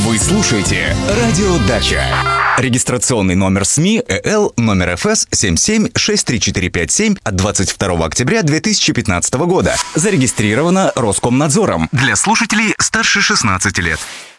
Вы слушаете «Радио Дача». Регистрационный номер СМИ ЭЛ номер ФС 77634557 от 22 октября 2015 года. Зарегистрировано Роскомнадзором. Для слушателей старше 16 лет.